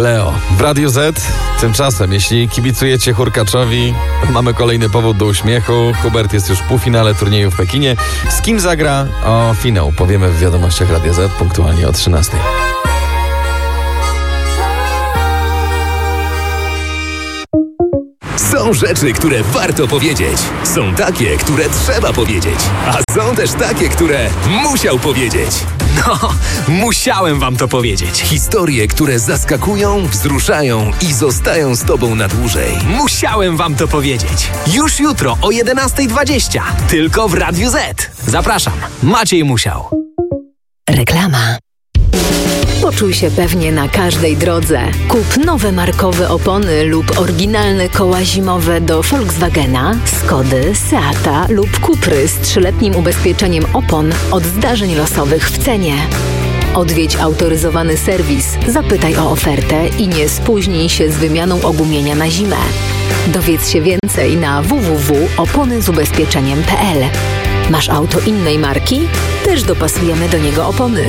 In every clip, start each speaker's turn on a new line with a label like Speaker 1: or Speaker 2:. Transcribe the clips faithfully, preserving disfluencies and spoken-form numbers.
Speaker 1: Kleo w Radiu Z. Tymczasem, jeśli kibicujecie Hurkaczowi, mamy kolejny powód do uśmiechu. Hubert jest już w półfinale turnieju w Pekinie. Z kim zagra? O finał powiemy w wiadomościach Radia Z punktualnie o trzynastej.
Speaker 2: Są rzeczy, które warto powiedzieć. Są takie, które trzeba powiedzieć. A są też takie, które musiał powiedzieć.
Speaker 3: No, musiałem wam to powiedzieć.
Speaker 2: Historie, które zaskakują, wzruszają i zostają z tobą na dłużej.
Speaker 3: Musiałem wam to powiedzieć. Już jutro o jedenasta dwadzieścia. Tylko w Radiu Z. Zapraszam. Maciej Musiał.
Speaker 4: Reklama. Poczuj się pewnie na każdej drodze. Kup nowe markowe opony lub oryginalne koła zimowe do Volkswagena, Skody, Seata lub Cupry z trzyletnim ubezpieczeniem opon od zdarzeń losowych w cenie. Odwiedź autoryzowany serwis, zapytaj o ofertę i nie spóźnij się z wymianą ogumienia na zimę. Dowiedz się więcej na w w w kropka opony z ubezpieczeniem kropka p l. Masz auto innej marki? Też dopasujemy do niego opony.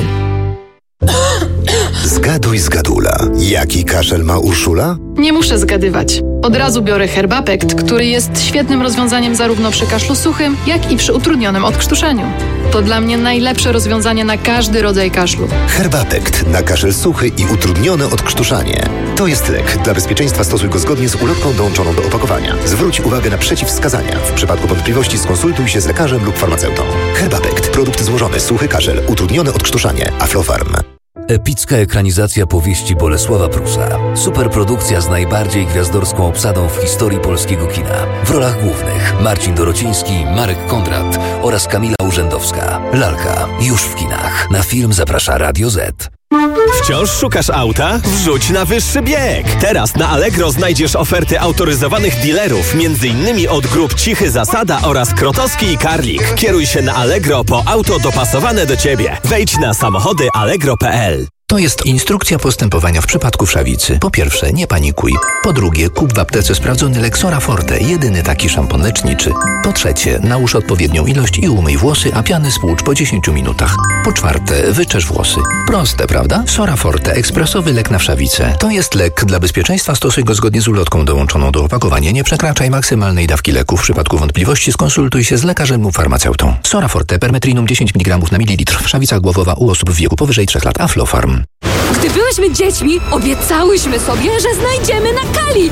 Speaker 5: Zgaduj, zgadula. Jaki kaszel ma Urszula?
Speaker 6: Nie muszę zgadywać. Od razu biorę Herbapekt, który jest świetnym rozwiązaniem zarówno przy kaszlu suchym, jak i przy utrudnionym odkrztuszeniu. To dla mnie najlepsze rozwiązanie na każdy rodzaj kaszlu.
Speaker 5: Herbapekt na kaszel suchy i utrudnione odkrztuszanie. To jest lek. Dla bezpieczeństwa stosuj go zgodnie z ulotką dołączoną do opakowania. Zwróć uwagę na przeciwwskazania. W przypadku wątpliwości skonsultuj się z lekarzem lub farmaceutą. Herbapekt. Produkt złożony. Suchy kaszel. Utrudnione odkrztuszanie. Aflofarm.
Speaker 7: Epicka ekranizacja powieści Bolesława Prusa. Superprodukcja z najbardziej gwiazdorską obsadą w historii polskiego kina. W rolach głównych Marcin Dorociński, Marek Kondrat oraz Kamila Urzędowska. Lalka już w kinach. Na film zaprasza Radio Z.
Speaker 8: Wciąż szukasz auta? Wrzuć na wyższy bieg! Teraz na Allegro znajdziesz oferty autoryzowanych dealerów, między innymi od grup Cichy Zasada oraz Krotowski i Karlik. Kieruj się na Allegro po auto dopasowane do Ciebie. Wejdź na samochody allegro kropka p l.
Speaker 9: To jest instrukcja postępowania w przypadku wszawicy. Po pierwsze, nie panikuj. Po drugie, kup w aptece sprawdzony Lexora Forte, jedyny taki szampon leczniczy. Po trzecie, nałóż odpowiednią ilość i umyj włosy, a piany spłucz po dziesięciu minutach. Po czwarte, wyczesz włosy. Proste, prawda? Sora Forte, ekspresowy lek na wszawicę. To jest lek. Dla bezpieczeństwa stosuj go zgodnie z ulotką dołączoną do opakowania. Nie przekraczaj maksymalnej dawki leku. W przypadku wątpliwości skonsultuj się z lekarzem lub farmaceutą. Sora Forte, permetrinum dziesięć miligramów na mililitr. Wszawica głowowa u osób w wieku powyżej trzech lat. Aflofarm.
Speaker 10: Gdy byłyśmy dziećmi, obiecałyśmy sobie, że znajdziemy na Kali.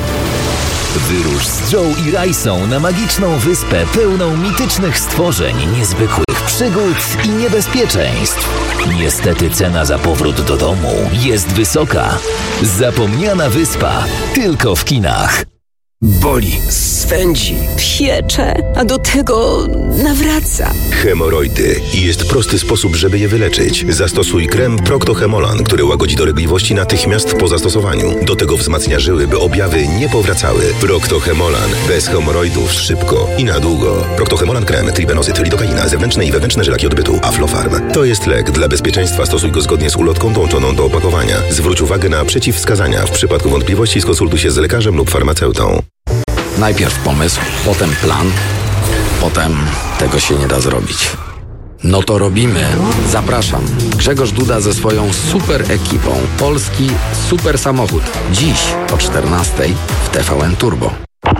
Speaker 11: Wyrusz z Joe i Rajsą na magiczną wyspę pełną mitycznych stworzeń, niezwykłych przygód i niebezpieczeństw. Niestety cena za powrót do domu jest wysoka. Zapomniana wyspa tylko w kinach.
Speaker 12: Boli, swędzi,
Speaker 10: Piecze, a do tego nawraca.
Speaker 13: Hemoroidy. I jest prosty sposób, żeby je wyleczyć. Zastosuj krem Procto-Hemolan, który łagodzi dolegliwości natychmiast po zastosowaniu. Do tego wzmacnia żyły, by objawy nie powracały. Procto-Hemolan. Bez hemoroidów szybko i na długo. Procto-Hemolan krem, tribenozyt, lidokaina, zewnętrzne i wewnętrzne żylaki odbytu. Aflofarm. To jest lek. Dla bezpieczeństwa stosuj go zgodnie z ulotką dołączoną do opakowania. Zwróć uwagę na przeciwwskazania. W przypadku wątpliwości skonsultuj się z lekarzem lub farmaceutą.
Speaker 14: Najpierw pomysł, potem plan, potem tego się nie da zrobić. No to robimy. Zapraszam. Grzegorz Duda ze swoją super ekipą. Polski super samochód. Dziś o czternastej w T V N Turbo.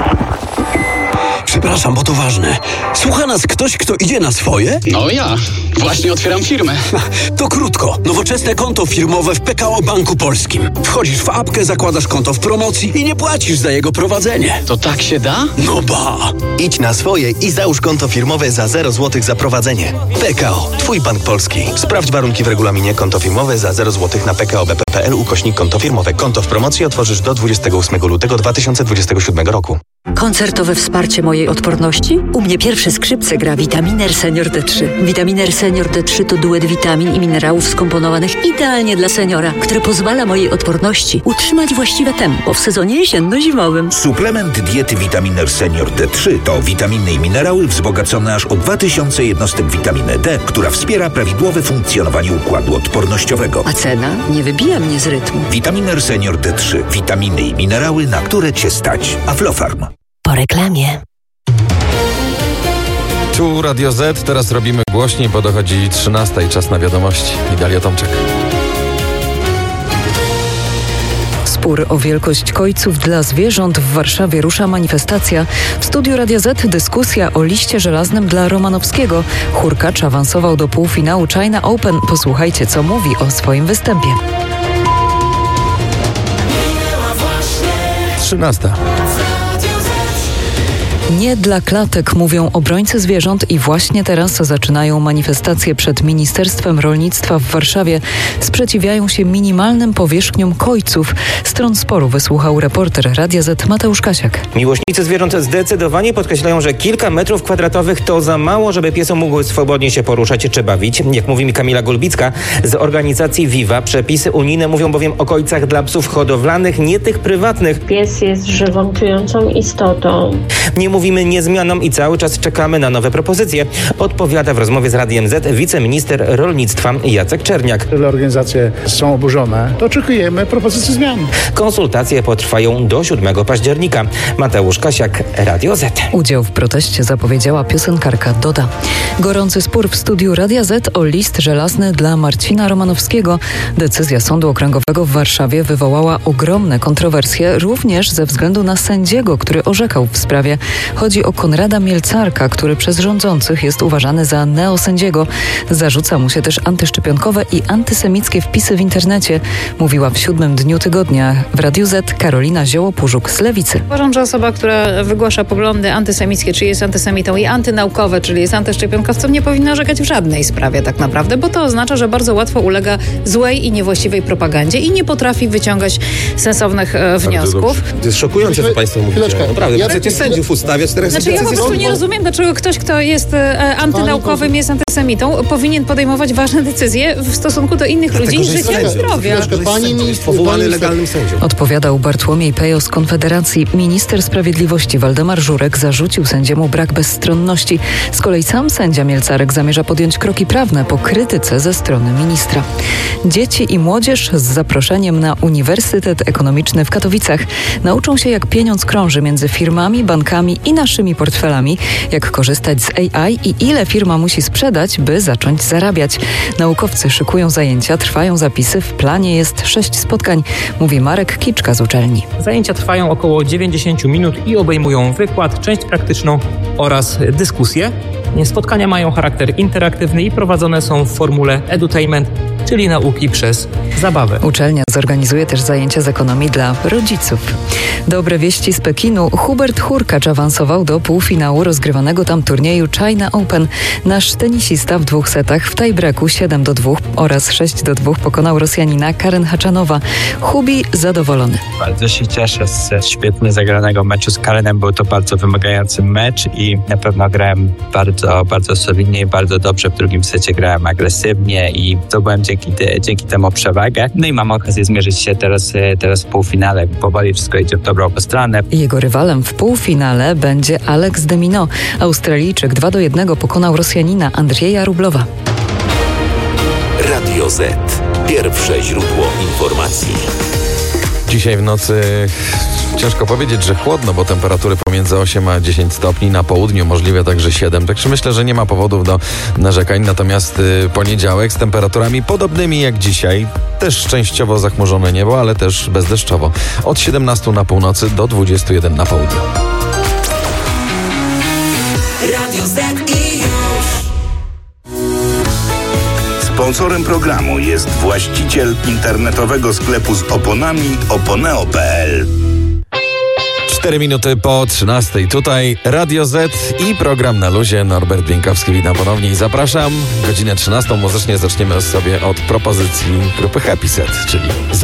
Speaker 15: Przepraszam, bo to ważne. Słucha nas ktoś, kto idzie na swoje?
Speaker 16: No ja. Właśnie otwieram firmę.
Speaker 15: To krótko. Nowoczesne konto firmowe w P K O Banku Polskim. Wchodzisz w apkę, zakładasz konto w promocji i nie płacisz za jego prowadzenie.
Speaker 16: To tak się da?
Speaker 15: No ba!
Speaker 17: Idź na swoje i załóż konto firmowe za zero złotych za prowadzenie. P K O. Twój bank polski. Sprawdź warunki w regulaminie. Konto firmowe za zero złotych na p k o b p kropka p l ukośnik konto firmowe. Konto w promocji otworzysz do dwudziestego ósmego lutego dwa tysiące dwudziestego siódmego roku.
Speaker 18: Koncertowe wsparcie mojej odporności? U mnie pierwsze skrzypce gra Vitaminer Senior D trzy. Vitaminer Senior D trzy to duet witamin i minerałów skomponowanych idealnie dla seniora, który pozwala mojej odporności utrzymać właściwe tempo w sezonie jesienno-zimowym.
Speaker 19: Suplement diety Vitaminer Senior D trzy to witaminy i minerały wzbogacone aż o dwa tysiące jednostek witaminy D, która wspiera prawidłowe funkcjonowanie układu odpornościowego.
Speaker 18: A cena nie wybija mnie z rytmu.
Speaker 19: Vitaminer Senior D trzy. Witaminy i minerały, na które Cię stać. Aflofarm.
Speaker 4: Po reklamie.
Speaker 1: Tu Radio Z, teraz robimy głośniej, bo dochodzi trzynasta i czas na wiadomości. I Dalia Tomczak.
Speaker 20: Spór o wielkość kojców dla zwierząt w Warszawie rusza manifestacja. W studiu Radia Z dyskusja o liście żelaznym dla Romanowskiego. Hurkacz awansował do półfinału China Open. Posłuchajcie, co mówi o swoim występie.
Speaker 1: trzynasta.
Speaker 20: Nie dla klatek, mówią obrońcy zwierząt i właśnie teraz zaczynają manifestacje przed Ministerstwem Rolnictwa w Warszawie. Sprzeciwiają się minimalnym powierzchniom kojców. Stron sporu wysłuchał reporter Radia Z Mateusz Kasiak.
Speaker 21: Miłośnicy zwierząt zdecydowanie podkreślają, że kilka metrów kwadratowych to za mało, żeby piesy mogły swobodnie się poruszać czy bawić. Jak mówi mi Kamila Gulbicka z organizacji Viva, przepisy unijne mówią bowiem o kojcach dla psów hodowlanych, nie tych prywatnych.
Speaker 22: Pies jest żywą, czującą istotą.
Speaker 21: Nie mówimy nie zmianom i cały czas czekamy na nowe propozycje, odpowiada w rozmowie z Radiem Z wiceminister rolnictwa Jacek Czerniak.
Speaker 23: Te organizacje są oburzone, to oczekujemy propozycji zmian.
Speaker 21: Konsultacje potrwają do siódmego października. Mateusz Kasiak, Radio Z.
Speaker 20: Udział w proteście zapowiedziała piosenkarka Doda. Gorący spór w studiu Radia Z o list żelazny dla Marcina Romanowskiego. Decyzja Sądu Okręgowego w Warszawie wywołała ogromne kontrowersje, również ze względu na sędziego, który orzekał w sprawie. Chodzi o Konrada Mielcarka, który przez rządzących jest uważany za neosędziego. Zarzuca mu się też antyszczepionkowe i antysemickie wpisy w internecie, mówiła w siódmym dniu tygodnia w Radiu Z Karolina Zioło-Pużuk z Lewicy.
Speaker 24: Uważam, że osoba, która wygłasza poglądy antysemickie, czyli jest antysemitą, i antynaukowe, czyli jest antyszczepionkowcą, nie powinna orzekać w żadnej sprawie tak naprawdę, bo to oznacza, że bardzo łatwo ulega złej i niewłaściwej propagandzie i nie potrafi wyciągać sensownych e, wniosków.
Speaker 25: To jest szokujące, co państwo mówicie. Naprawdę, ja chcecie sędziów ustawiać, teraz
Speaker 24: Znaczy ja po prostu nie rozumiem, dlaczego ktoś, kto jest e, antynaukowym, jest antysemitą, powinien podejmować ważne decyzje w stosunku do innych
Speaker 25: Dlatego,
Speaker 24: ludzi i życia i zdrowia.
Speaker 23: Pani minister,
Speaker 25: powołany legalnym sędzią.
Speaker 20: Odpowiadał Bartłomiej Pejo z Konfederacji. Minister Sprawiedliwości Waldemar Żurek zarzucił sędziemu brak bezstronności. Z kolei sam sędzia Mielcarek zamierza podjąć kroki prawne po krytyce ze strony ministra. Dzieci i młodzież z zaproszeniem na Uniwersytet Ekonomiczny w Katowicach nauczą się, jak pieniądz krąży między firmami, bankami i naszymi portfelami, jak korzystać z A I i ile firma musi sprzedać, by zacząć zarabiać. Naukowcy szykują zajęcia, trwają zapisy, w planie jest sześć spotkań, mówi Marek Kiczka z uczelni.
Speaker 26: Zajęcia trwają około dziewięćdziesiąt minut i obejmują wykład, część praktyczną oraz dyskusję. Spotkania mają charakter interaktywny i prowadzone są w formule edutainment, czyli nauki przez zabawę.
Speaker 20: Uczelnia zorganizuje też zajęcia z ekonomii dla rodziców. Dobre wieści z Pekinu. Hubert Hurkacz awansował do półfinału rozgrywanego tam turnieju China Open. Nasz tenisista w dwóch setach w tiebreaku siedem do dwóch oraz sześć do dwóch pokonał Rosjanina Karen Haczanowa. Hubi zadowolony.
Speaker 27: Bardzo się cieszę z świetnie zagranego meczu z Karenem. Był to bardzo wymagający mecz i na pewno grałem bardzo, bardzo solidnie i bardzo dobrze. W drugim secie grałem agresywnie i zdobyłem dzięki, te, dzięki temu przewagę. No i mam okazję zmierzyć się teraz, teraz w półfinale. Powoli wszystko idzie w dobrą stronę.
Speaker 20: Jego rywalem w półfinale będzie Alex de Minaur. Australijczyk dwa do jednego pokonał Rosjanina Andrzeja Rublowa.
Speaker 11: Radio Z. Pierwsze źródło informacji.
Speaker 1: Dzisiaj w nocy ciężko powiedzieć, że chłodno, bo temperatury pomiędzy osiem a dziesięć stopni, na południu możliwe także siedem. Także myślę, że nie ma powodów do narzekań. Natomiast y, poniedziałek z temperaturami podobnymi jak dzisiaj. Też częściowo zachmurzone niebo, ale też bezdeszczowo. Od siedemnastu na północy do dwudziestu jeden na południu.
Speaker 28: Radio Z i już.
Speaker 29: Sponsorem programu jest właściciel internetowego sklepu z oponami oponeo kropka p l.
Speaker 1: Cztery minuty po trzynastej. Tutaj Radio Z i program Na Luzie. Norbert Bieńkowski, witam ponownie i zapraszam. Godzinę trzynastą muzycznie zaczniemy sobie od propozycji grupy Happy Set, czyli